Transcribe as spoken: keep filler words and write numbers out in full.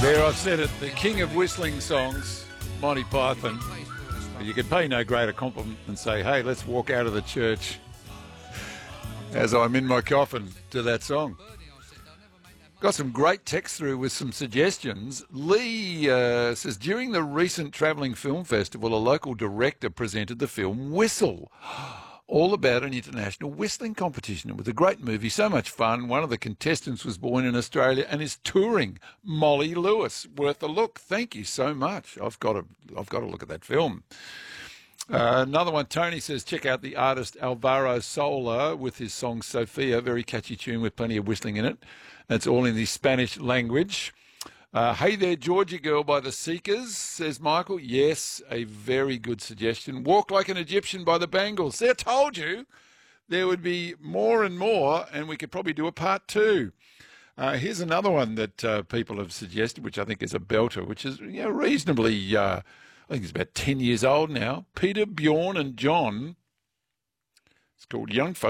There, I've said it, the king of whistling songs, Monty Python. You could pay no greater compliment than say, hey, let's walk out of the church as I'm in my coffin to that song. Got some great text through with some suggestions. Lee uh, says, during the recent Travelling Film Festival, a local director presented the film Whistle, all about an international whistling competition. It was a great movie, so much fun. One of the contestants was born in Australia and is touring, Molly Lewis. Worth a look. Thank you so much. I've got to, I've got to look at that film. Uh, another one, Tony says, check out the artist Alvaro Soler with his song Sophia, very catchy tune with plenty of whistling in it. It's all in the Spanish language. Uh, hey There, Georgia Girl by the Seekers, says Michael. Yes, a very good suggestion. Walk Like an Egyptian by the Bangles. See, I told you there would be more and more, and we could probably do a part two. Uh, here's another one that uh, people have suggested, which I think is a belter, which is you know, reasonably, uh, I think it's about ten years old now. Peter, Bjorn and John. It's called Young Folk.